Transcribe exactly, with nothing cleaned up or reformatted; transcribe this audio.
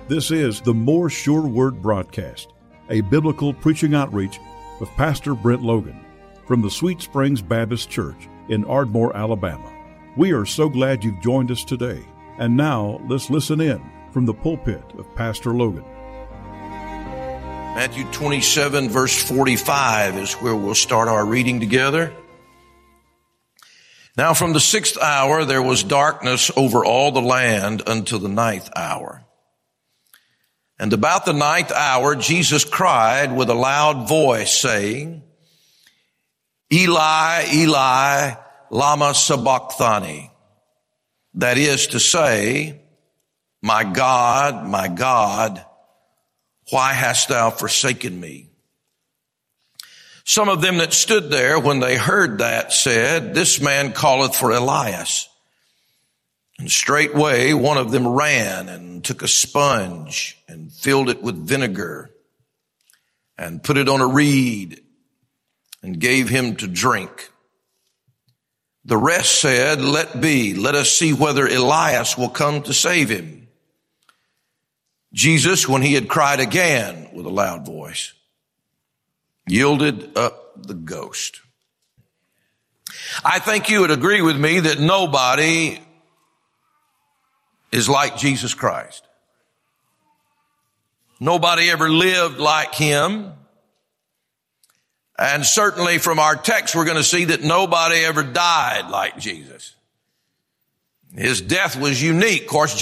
This is the More Sure Word broadcast, a biblical preaching outreach with Pastor Brent Logan from the Sweet Springs Baptist Church in Ardmore, Alabama. We are so glad you've joined us today. And now let's listen in from the pulpit of Pastor Logan. Matthew twenty-seven, verse forty-five is where we'll start our reading together. Now from the sixth hour there was darkness over all the land until the ninth hour. And about the ninth hour, Jesus cried with a loud voice, saying, Eli, Eli, lama sabachthani. That is to say, my God, my God, why hast thou forsaken me? Some of them that stood there when they heard that said, This man calleth for Elias. And straightway one of them ran and took a sponge and filled it with vinegar and put it on a reed and gave him to drink. The rest said, Let be, let us see whether Elias will come to save him. Jesus, when he had cried again with a loud voice, yielded up the ghost. I think you would agree with me that nobody is like Jesus Christ. Nobody ever lived like him. And certainly from our text, we're going to see that nobody ever died like Jesus. His death was unique. Of course,